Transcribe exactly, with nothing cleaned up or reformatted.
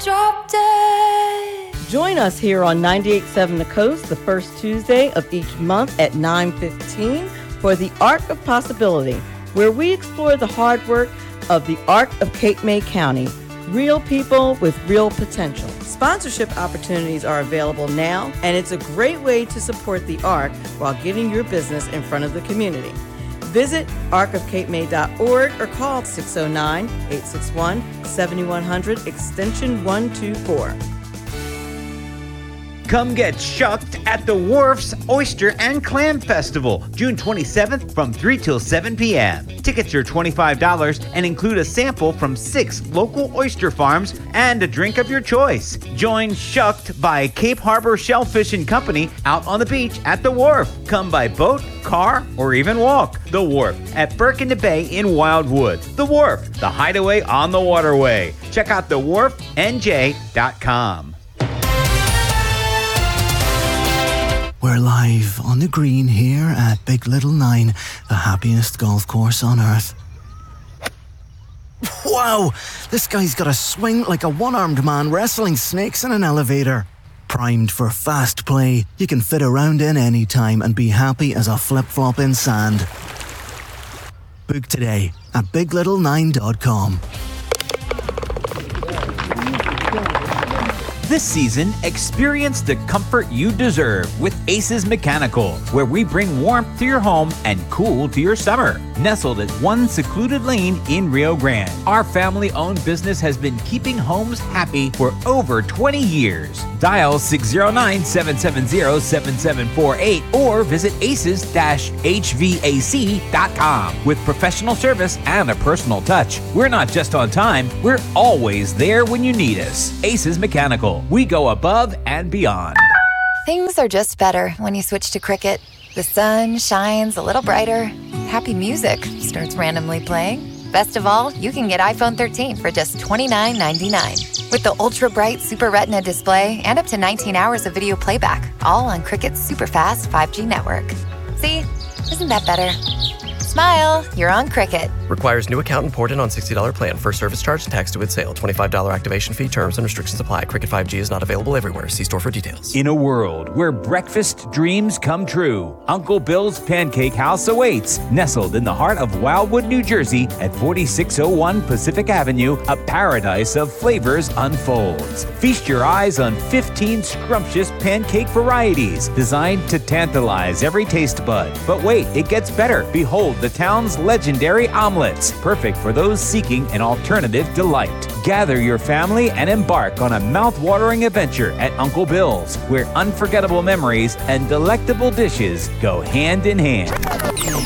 drop dead. Join us here on ninety-eight point seven The Coast the first Tuesday of each month at nine fifteen for the Arc of Possibility, where we explore the hard work of the Arc of Cape May County. Real people with real potential. Sponsorship opportunities are available now, and it's a great way to support the Arc while getting your business in front of the community. Visit arc of cape may dot org or call six oh nine, eight six one, seven one zero zero extension one two four. Come get shucked at the Wharf's Oyster and Clam Festival, June twenty-seventh from three till seven p.m. Tickets are twenty-five dollars and include a sample from six local oyster farms and a drink of your choice. Join Shucked by Cape Harbor Shellfish and Company out on the beach at the Wharf. Come by boat, car, or even walk. The Wharf at Burke in the Bay in Wildwood. The Wharf, the hideaway on the waterway. Check out the wharf n j dot com. We're live on the green here at Big Little Nine, the happiest golf course on earth. Wow! This guy's got a swing like a one-armed man wrestling snakes in an elevator. Primed for fast play, you can fit around in any time and be happy as a flip-flop in sand. Book today at big little nine dot com. This season, experience the comfort you deserve with Aces Mechanical, where we bring warmth to your home and cool to your summer. Nestled at one secluded lane in Rio Grande, our family-owned business has been keeping homes happy for over twenty years. Dial six oh nine, seven seven zero, seven seven four eight or visit aces dash h v a c dot com. With professional service and a personal touch, we're not just on time, we're always there when you need us. Aces Mechanical. We go above and beyond. Things are just better when you switch to Cricket. The sun shines a little brighter. Happy music starts randomly playing. Best of all, you can get iPhone thirteen for just twenty-nine ninety-nine. With the ultra-bright Super Retina display and up to nineteen hours of video playback, all on Cricket's super-fast five G network. See? Isn't that better? Smile, you're on Cricket. Requires new account and port in on sixty dollars plan. First service charge, tax to its sale. twenty-five dollars activation fee. Terms and restrictions apply. Cricket five G is not available everywhere. See store for details. In a world where breakfast dreams come true, Uncle Bill's Pancake House awaits. Nestled in the heart of Wildwood, New Jersey at forty-six oh one Pacific Avenue, a paradise of flavors unfolds. Feast your eyes on fifteen scrumptious pancake varieties designed to tantalize every taste bud. But wait, it gets better. Behold the town's legendary omelets, perfect for those seeking an alternative delight. Gather your family and embark on a mouth-watering adventure at Uncle Bill's, where unforgettable memories and delectable dishes go hand in hand.